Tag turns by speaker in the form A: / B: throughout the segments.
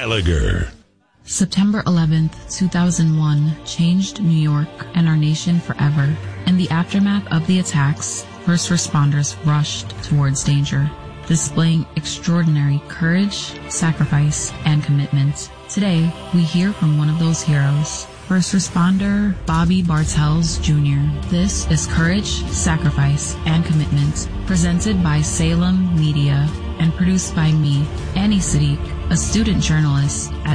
A: Gallagher.
B: September 11th, 2001 changed New York and our nation forever. In the aftermath of the attacks, first responders rushed towards danger, displaying extraordinary courage, sacrifice, and commitment. Today, we hear from one of those heroes, first responder Bobby Bartels Jr. This is Courage, Sacrifice, and Commitment, presented by Salem Media and produced by me, Annie Siddiq, a student journalist at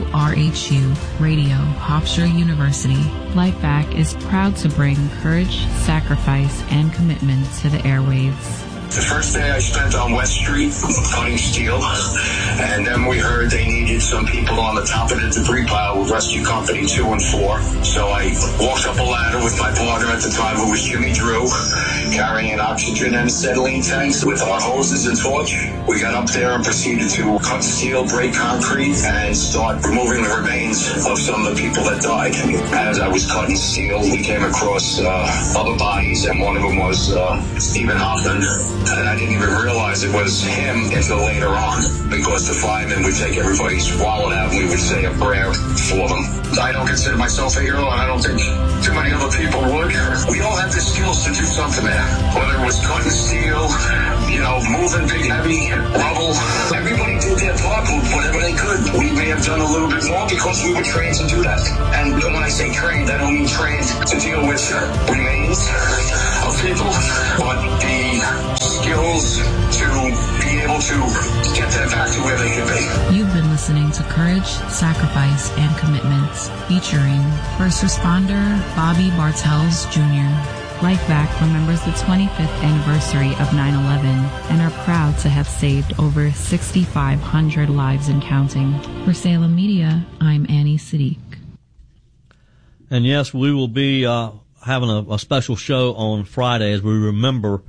B: WRHU Radio, Hofstra University. Lifeback is proud to bring courage, sacrifice, and commitment to the airwaves.
C: The first day I spent on West Street cutting steel, and then we heard they needed some people on the top of the debris pile with Rescue Company 2 and 4. So I walked up a ladder with my partner at the time, who was Jimmy Drew, carrying oxygen and acetylene tanks with our hoses and torch. We got up there and proceeded to cut steel, break concrete, and start removing the remains of some of the people that died. As I was cutting steel, we came across other bodies, and one of them was Stephen Hoffman. And I didn't even realize it was him until later on, because the firemen would take everybody's wallet out and we would say a prayer for them. I don't consider myself a hero, and I don't think too many other people would. We all had the skills to do something there, whether it was cutting steel, moving big, heavy rubble. Everybody did their part, whatever they could. We may have done a little bit more because we were trained to do that. And when I say trained, I don't mean trained to deal with remains of people, but the skills to be able to get them back to where they should be.
B: You've been listening to Courage, Sacrifice, and Commitment, featuring first responder Bobby Bartels Jr. Lifeback remembers the 25th anniversary of 9/11 and are proud to have saved over 6,500 lives and counting. For Salem Media, I'm Annie Siddiq.
D: And yes, we will be having a special show on Friday as we remember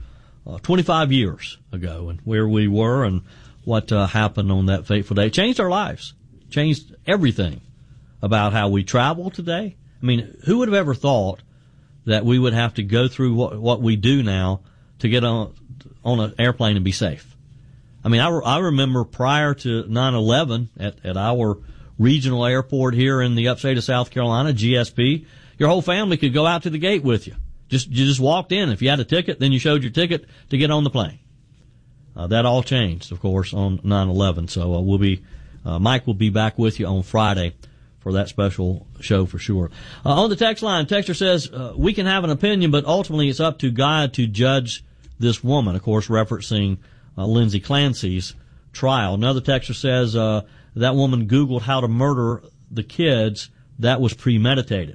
D: 25 years ago and where we were and what happened on that fateful day. It changed our lives, changed everything about how we travel today. I mean, who would have ever thought that we would have to go through what we do now to get on an airplane and be safe? I mean, I remember prior to 9/11 at our regional airport here in the upstate of South Carolina, GSP, your whole family could go out to the gate with you. You just walked in. If you had a ticket, then you showed your ticket to get on the plane. That all changed, of course, on 9/11. So Mike will be back with you on Friday for that special show for sure. On the text line, texter says, we can have an opinion, but ultimately it's up to God to judge this woman, of course, referencing Lindsay Clancy's trial. Another texter says, that woman Googled how to murder the kids. That was premeditated.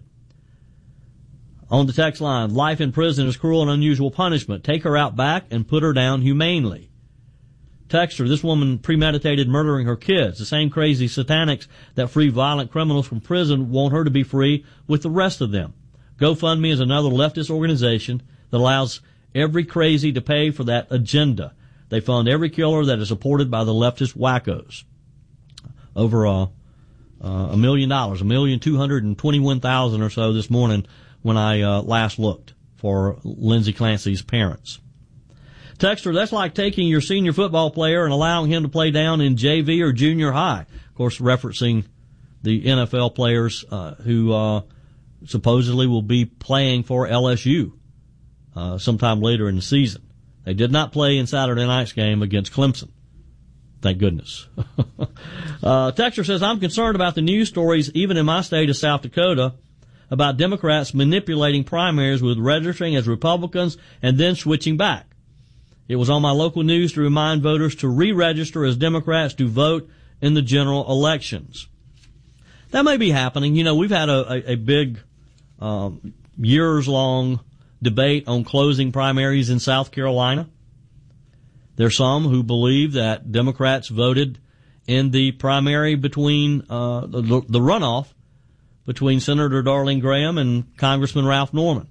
D: On the text line, life in prison is cruel and unusual punishment. Take her out back and put her down humanely. Texter, this woman premeditated murdering her kids. The same crazy satanics that free violent criminals from prison want her to be free with the rest of them. GoFundMe is another leftist organization that allows every crazy to pay for that agenda. They fund every killer that is supported by the leftist wackos. Over $1 million, $1,221,000 or so this morning when I last looked for Lindsay Clancy's parents. Texter, that's like taking your senior football player and allowing him to play down in JV or junior high. Of course, referencing the NFL players who supposedly will be playing for LSU sometime later in the season. They did not play in Saturday night's game against Clemson. Thank goodness. Texter says, I'm concerned about the news stories, even in my state of South Dakota, about Democrats manipulating primaries with registering as Republicans and then switching back. It was on my local news to remind voters to re-register as Democrats to vote in the general elections. That may be happening. You know, we've had a big years-long debate on closing primaries in South Carolina. There's some who believe that Democrats voted in the primary between the runoff between Senator Darlene Graham and Congressman Ralph Norman.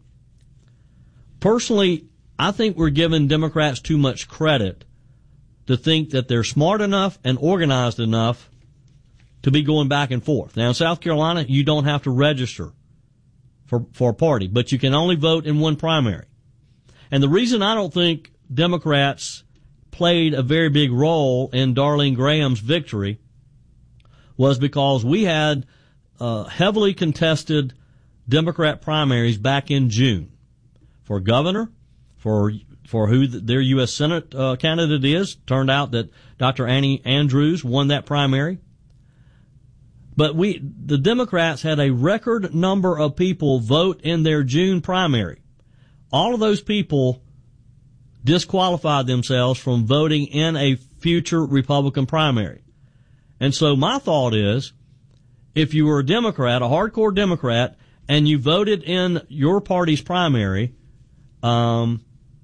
D: Personally, I think we're giving Democrats too much credit to think that they're smart enough and organized enough to be going back and forth. Now, in South Carolina, you don't have to register for a party, but you can only vote in one primary. And the reason I don't think Democrats played a very big role in Darlene Graham's victory was because we had heavily contested Democrat primaries back in June for governor, for who their U.S. Senate candidate is. Turned out that Dr. Annie Andrews won that primary. But the Democrats had a record number of people vote in their June primary. All of those people disqualified themselves from voting in a future Republican primary. And so my thought is, if you were a Democrat, a hardcore Democrat, and you voted in your party's primary, then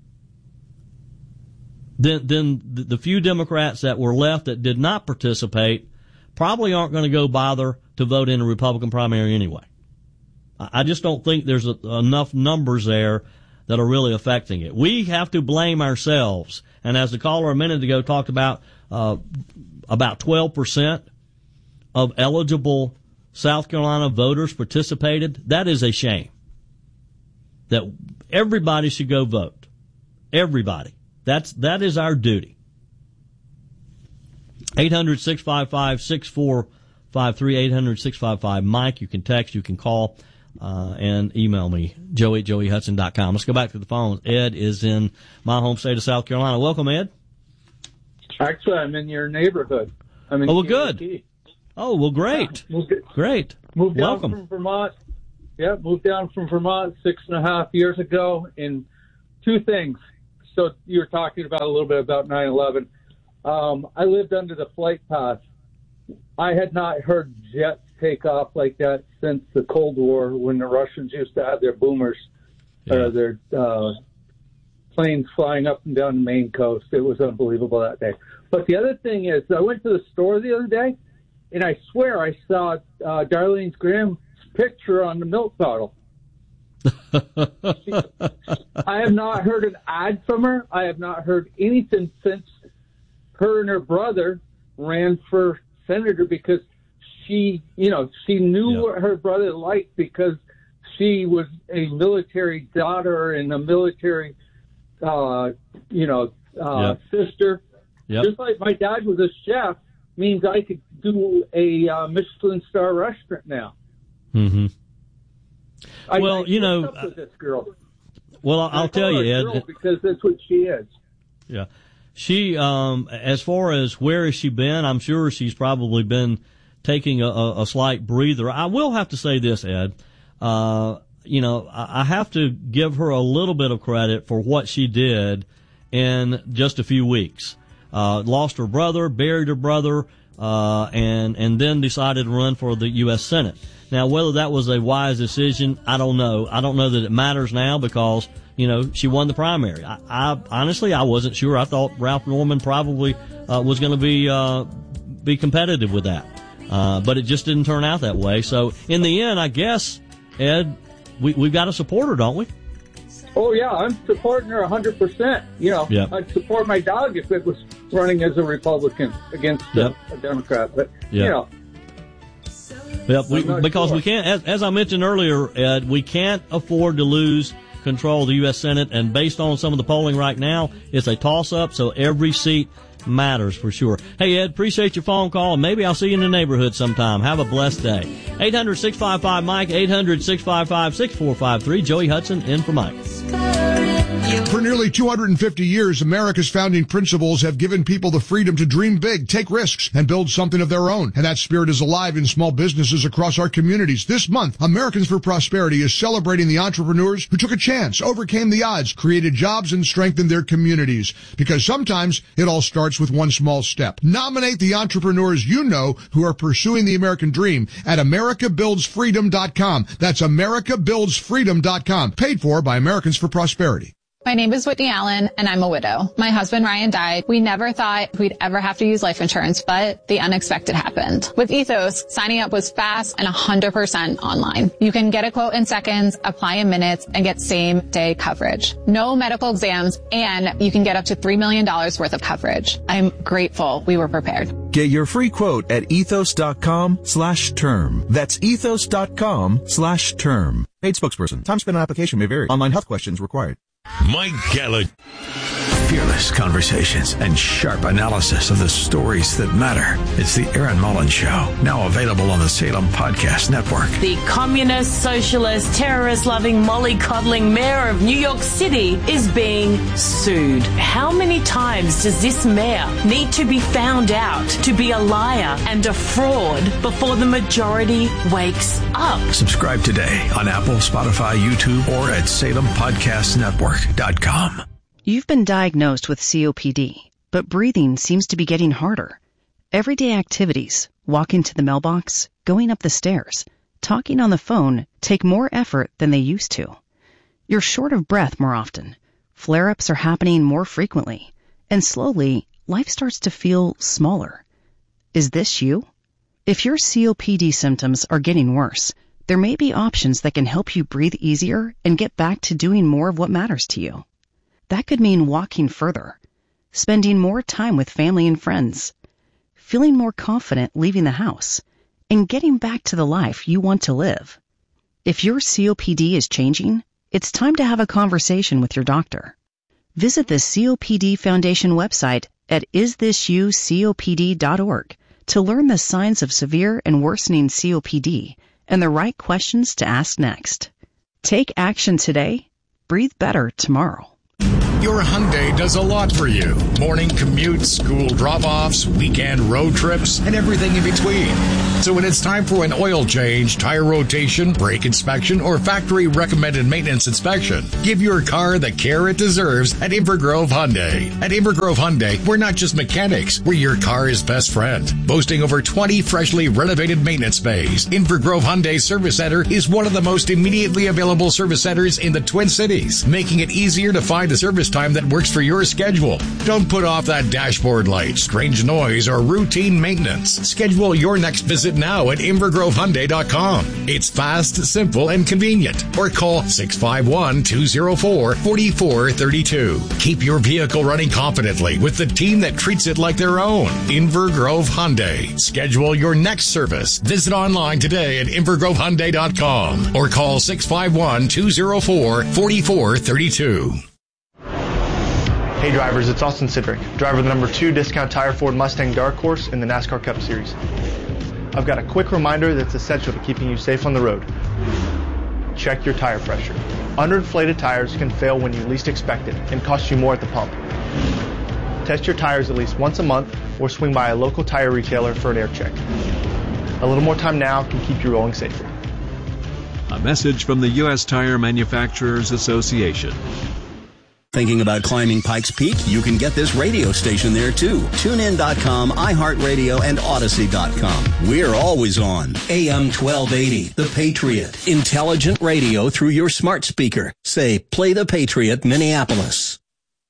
D: the few Democrats that were left that did not participate probably aren't going to go bother to vote in a Republican primary anyway. I just don't think there's enough numbers there that are really affecting it. We have to blame ourselves. And as the caller a minute ago talked about 12% of eligible South Carolina voters participated. That is a shame. That everybody should go vote. Everybody. That is our duty. 800-655-6453, 800-655-MIKE. You can text, you can call, and email me, joey@joeyhudson.com. Let's go back to the phones. Ed is in my home state of South Carolina. Welcome, Ed.
A: Actually, I'm in your neighborhood. I'm in
D: good. Oh, well, great. Great.
A: Moved down
D: Welcome.
A: from Vermont. Yeah, moved down from Vermont 6.5 years ago. And two things. So you were talking about a little bit about 9/11. I lived under the flight path. I had not heard jets take off like that since the Cold War, when the Russians used to have their boomers, their planes flying up and down the Maine coast. It was unbelievable that day. But the other thing is, I went to the store the other day, and I swear I saw Darlene Graham's picture on the milk bottle. I have not heard an ad from her. I have not heard anything since her and her brother ran for senator, because she knew what her brother liked, because she was a military daughter and a military, sister.
D: Yep.
A: Just like my dad was a chef, means I could do a Michelin star restaurant now.
D: Mm-hmm.
A: I
D: Well,
A: up with this girl.
D: Well, I'll tell you, Ed,
A: because that's what she is.
D: Yeah. She, as far as where has she been, I'm sure she's probably been taking a slight breather. I will have to say this, Ed. I have to give her a little bit of credit for what she did in just a few weeks. Lost her brother, buried her brother, and then decided to run for the U.S. Senate. Now, whether that was a wise decision, I don't know. I don't know that it matters now, because, she won the primary. I honestly, I wasn't sure. I thought Ralph Norman probably was going to be competitive with that. But it just didn't turn out that way. So in the end, I guess, Ed, we've got to support her, don't we?
A: Oh, yeah, I'm supporting her 100%.
D: Yeah.
A: I'd support my dog if it was running as a Republican against a Democrat. But,
D: Yep, because we can't, as I mentioned earlier, Ed, we can't afford to lose control of the U.S. Senate, and based on some of the polling right now, it's a toss-up, so every seat matters for sure. Hey, Ed, appreciate your phone call, and maybe I'll see you in the neighborhood sometime. Have a blessed day. 800-655-MIKE, 800-655-6453. Joey Hudson in for Mike.
E: For nearly 250 years, America's founding principles have given people the freedom to dream big, take risks, and build something of their own. And that spirit is alive in small businesses across our communities. This month, Americans for Prosperity is celebrating the entrepreneurs who took a chance, overcame the odds, created jobs, and strengthened their communities. Because sometimes it all starts with one small step. Nominate the entrepreneurs you know who are pursuing the American dream at AmericaBuildsFreedom.com. That's AmericaBuildsFreedom.com. Paid for by Americans for Prosperity.
F: My name is Whitney Allen, and I'm a widow. My husband, Ryan, died. We never thought we'd ever have to use life insurance, but the unexpected happened. With Ethos, signing up was fast and 100% online. You can get a quote in seconds, apply in minutes, and get same-day coverage. No medical exams, and you can get up to $3 million worth of coverage. I'm grateful we were prepared.
G: Get your free quote at ethos.com/term. That's ethos.com/term. Paid spokesperson. Time spent on application may vary. Online health questions required.
H: Mike Gallagher.
G: Fearless conversations and sharp analysis of the stories that matter. It's the Aaron Mullins Show, now available on the Salem Podcast Network.
H: The communist, socialist, terrorist-loving, mollycoddling mayor of New York City is being sued. How many times does this mayor need to be found out to be a liar and a fraud before the majority wakes up?
G: Subscribe today on Apple, Spotify, YouTube, or at SalemPodcastNetwork.com.
I: You've been diagnosed with COPD, but breathing seems to be getting harder. Everyday activities, walking to the mailbox, going up the stairs, talking on the phone take more effort than they used to. You're short of breath more often. Flare-ups are happening more frequently. And slowly, life starts to feel smaller. Is this you? If your COPD symptoms are getting worse, there may be options that can help you breathe easier and get back to doing more of what matters to you. That could mean walking further, spending more time with family and friends, feeling more confident leaving the house, and getting back to the life you want to live. If your COPD is changing, it's time to have a conversation with your doctor. Visit the COPD Foundation website at isthisyoucopd.org to learn the signs of severe and worsening COPD and the right questions to ask next. Take action today. Breathe better tomorrow.
J: Your Hyundai does a lot for you. Morning commutes, school drop-offs, weekend road trips, and everything in between. So when it's time for an oil change, tire rotation, brake inspection, or factory-recommended maintenance inspection, give your car the care it deserves at Invergrove Hyundai. At Invergrove Hyundai, we're not just mechanics, we're your car's best friend. Boasting over 20 freshly renovated maintenance bays, Invergrove Hyundai Service Center is one of the most immediately available service centers in the Twin Cities, making it easier to find a service time that works for your schedule. Don't put off that dashboard light, strange noise, or routine maintenance. Schedule your next visit now at InvergroveHyundai.com. It's fast, simple, and convenient. Or call 651-204-4432. Keep your vehicle running confidently with the team that treats it like their own. Invergrove Hyundai. Schedule your next service. Visit online today at InvergroveHyundai.com or call 651-204-4432.
K: Hey drivers, it's Austin Sidrick, driver of the number 2 Discount Tire Ford Mustang Dark Horse in the NASCAR Cup Series. I've got a quick reminder that's essential to keeping you safe on the road. Check your tire pressure. Underinflated tires can fail when you least expect it and cost you more at the pump. Test your tires at least once a month or swing by a local tire retailer for an air check. A little more time now can keep you rolling safer.
L: A message from the U.S. Tire Manufacturers Association.
M: Thinking about climbing Pikes Peak? You can get this radio station there too. TuneIn.com, iHeartRadio, and Odyssey.com. We're always on. AM 1280, The Patriot. Intelligent radio through your smart speaker. Say, play The Patriot, Minneapolis.